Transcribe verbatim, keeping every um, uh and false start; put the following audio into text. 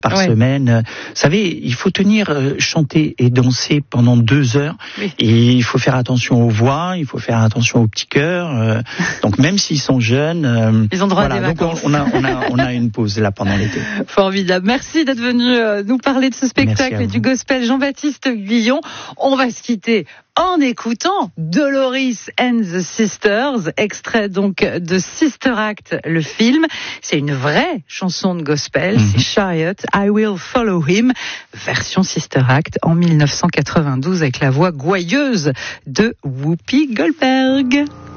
par Ouais. semaine. Vous savez, il faut tenir, euh, chanter et danser pendant deux heures. Oui. Et il faut faire attention aux voix, il faut faire attention aux petits cœurs. Euh, donc même s'ils sont jeunes, euh, Ils ont droit voilà, à des donc on, vacances. on a on a on a une pause là pendant l'été. Formidable. Merci d'être venu euh, nous parler de ce Merci spectacle à et du vous. gospel Jean-Baptiste Guillon. On va se quitter en écoutant Doloris and the Sisters, extrait donc de Sister Act, le film. C'est une vraie chanson de gospel, Mm-hmm. c'est Chariot, I Will Follow Him, version Sister Act en mille neuf cent quatre-vingt-douze avec la voix gouailleuse de Whoopi Goldberg.